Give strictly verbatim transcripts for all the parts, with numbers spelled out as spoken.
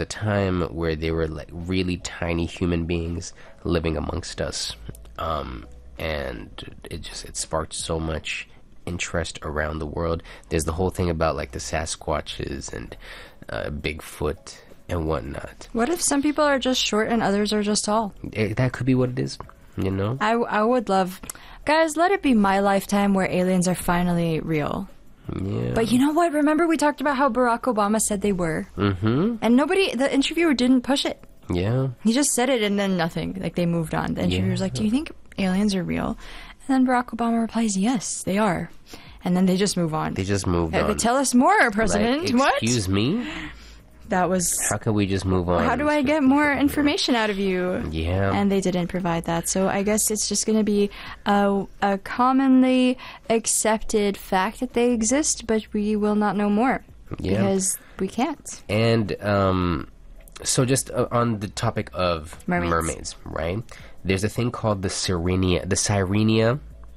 a time where they were like really tiny human beings living amongst us, um, and it just it sparked so much interest around the world. There's the whole thing about like the Sasquatches and uh, Bigfoot and whatnot. What if some people are just short and others are just tall? It, that could be what it is, you know? I, I would love... Guys, let it be my lifetime where aliens are finally real. Yeah. But you know what? Remember we talked about how Barack Obama said they were? Mm-hmm. And nobody... The interviewer didn't push it. Yeah. He just said it and then nothing. Like, they moved on. The interviewer was Yeah. like, do you think aliens are real? And then Barack Obama replies, yes, they are. And then they just move on. They just moved Uh, on. Tell us more, President. Like, what? excuse me? That was... How can we just move on? How do I get more information out of you? Yeah. And they didn't provide that. So I guess it's just going to be a, a commonly accepted fact that they exist, but we will not know more. Yeah. Because we can't. And um, so just uh, on the topic of Mermaids. mermaids, right? There's a thing called the Sirenia, the Sirenia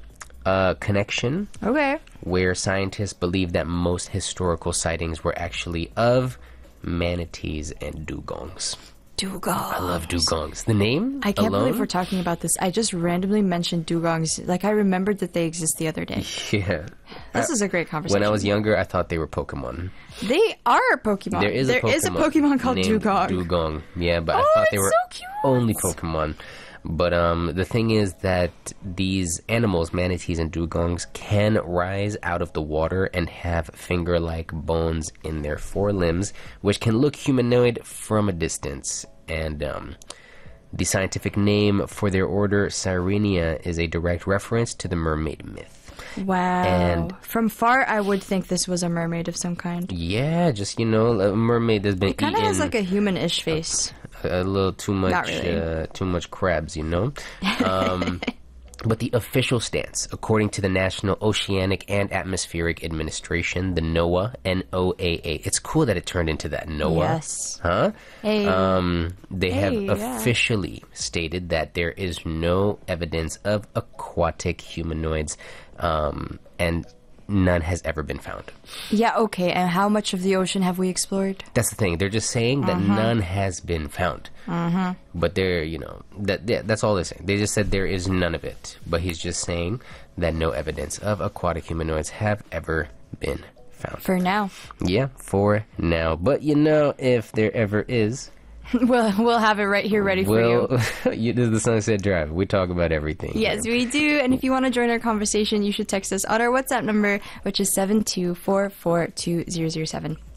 uh, connection, Okay. where scientists believe that most historical sightings were actually of manatees and dugongs. Dugongs. I love dugongs. The name I can't alone? believe we're talking about this. I just randomly mentioned dugongs. Like, I remembered that they exist the other day. Yeah. This Uh, is a great conversation. When I was younger, I thought they were Pokemon. They are Pokemon. There is a Pokemon, is a Pokemon called named Dugong. Dugong. Yeah, but I Oh, thought they it's were so cute. only Pokemon. But um, the thing is that these animals, manatees and dugongs, can rise out of the water and have finger-like bones in their forelimbs, which can look humanoid from a distance. And um, the scientific name for their order, Sirenia, is a direct reference to the mermaid myth. Wow. And- From far, I would think this was a mermaid of some kind. Yeah, just, you know, a mermaid that's been It kind of eaten has like a human-ish face. a little too much, Not really. uh, too much crabs, you know. Um, but the official stance, according to the National Oceanic and Atmospheric Administration, the NOAA, N O A A. It's cool that it turned into that NOAA, Yes. huh? Hey. Um, they have Hey, yeah. officially stated that there is no evidence of aquatic humanoids, um, and none has ever been found. Yeah, okay. And how much of the ocean have we explored? That's the thing. They're just saying that Uh-huh. none has been found. But they're, you know, that yeah, that's all they're saying. They just said there is none of it. But he's just saying that no evidence of aquatic humanoids have ever been found. For now. Yeah, for now. But you know, if there ever is, we'll, we'll have it right here ready for you. well, you, this is the Sunset Drive. We talk about everything. Yes, here. we do. And if you want to join our conversation, you should text us on our WhatsApp number, which is seven two four four two zero zero seven.